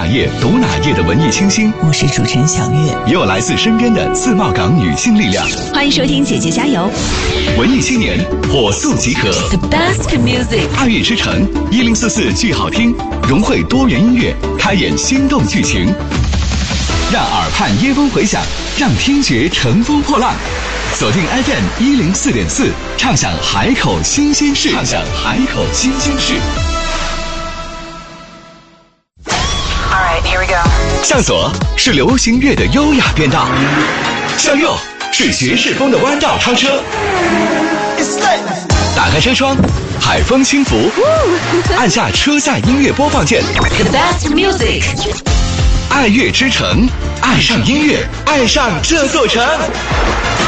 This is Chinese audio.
页读哪页的文艺清新， 我是主持人小月， 也有来自身边的自贸港女性力量。 欢迎收听姐姐加油， 文艺青年火速集合 The best music， 爱乐之城1044剧好听，融汇多元音乐，开演心动剧情，让耳畔耶风回响，让听觉乘风破浪。锁定 FM 104.4，畅享海口新鲜事，畅享海口新鲜事。 Alright, here we go. 向左是流行乐的优雅变道，向右是爵士风的弯道超车。打开车窗，海风轻拂，按下车载音乐播放键。 The best music， 爱乐之城，爱上音乐，爱上这座城。